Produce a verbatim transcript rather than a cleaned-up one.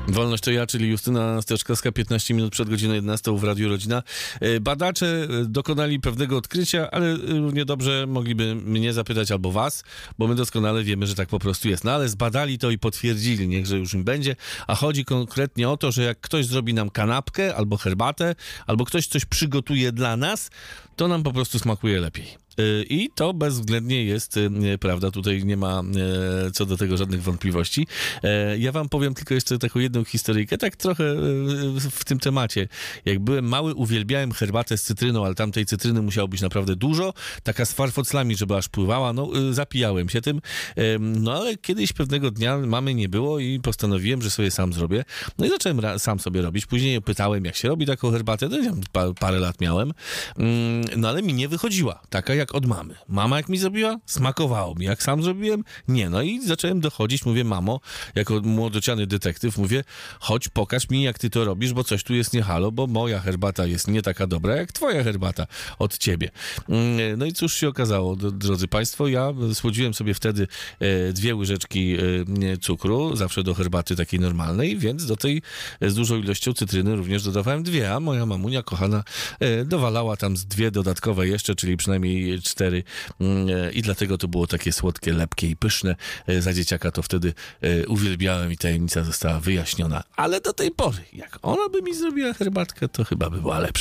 Wolność to ja, czyli Justyna Steczkowska, piętnaście minut przed godziną jedenastą w Radiu Rodzina. Badacze dokonali pewnego odkrycia, ale równie dobrze mogliby mnie zapytać albo was, bo my doskonale wiemy, że tak po prostu jest. No ale zbadali to i potwierdzili, niechże już im będzie. A chodzi konkretnie o to, że jak ktoś zrobi nam kanapkę albo herbatę, albo ktoś coś przygotuje dla nas, to nam po prostu smakuje lepiej. I to bezwzględnie jest prawda, tutaj nie ma co do tego żadnych wątpliwości. Ja wam powiem tylko jeszcze taką jedną historyjkę, tak trochę w tym temacie. Jak byłem mały, uwielbiałem herbatę z cytryną, ale tamtej cytryny musiało być naprawdę dużo, taka z farfoclami, żeby aż pływała, no zapijałem się tym, no ale kiedyś pewnego dnia mamy nie było i postanowiłem, że sobie sam zrobię. No i zacząłem ra- sam sobie robić, później pytałem, jak się robi taką herbatę, no, pa- parę lat miałem, no ale mi nie wychodziła, taka jak od mamy. Mama jak mi zrobiła, smakowało mi. Jak sam zrobiłem, nie. No i zacząłem dochodzić, mówię, mamo, jako młodociany detektyw, mówię, chodź, pokaż mi, jak ty to robisz, bo coś tu jest nie halo, bo moja herbata jest nie taka dobra, jak twoja herbata od ciebie. No i cóż się okazało, drodzy państwo, ja słodziłem sobie wtedy dwie łyżeczki cukru, zawsze do herbaty takiej normalnej, więc do tej z dużą ilością cytryny również dodawałem dwie, a moja mamunia kochana dowalała tam z dwie dodatkowe jeszcze, czyli przynajmniej cztery i dlatego to było takie słodkie, lepkie i pyszne. Za dzieciaka to wtedy uwielbiałem i tajemnica została wyjaśniona. Ale do tej pory, jak ona by mi zrobiła herbatkę, to chyba by była lepsza.